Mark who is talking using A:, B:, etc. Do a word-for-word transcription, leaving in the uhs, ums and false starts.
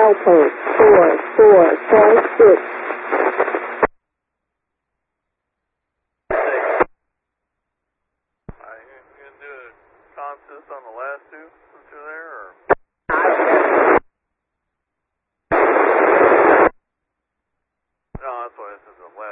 A: control point four four four six.
B: Are you going to do a consist on the last two since you're there, or? No, that's why this is the last.